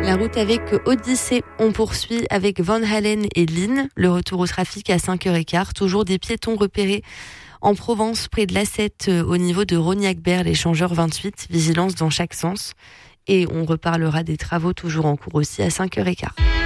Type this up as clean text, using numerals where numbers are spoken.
La route avec Odyssée, on poursuit avec Van Halen et Lynn. Le retour au trafic à 5h15. Toujours des piétons repérés en Provence, près de l'A7, au niveau de Rognac-Berre, l'échangeur 28. Vigilance dans chaque sens. Et on reparlera des travaux toujours en cours aussi à 5h15.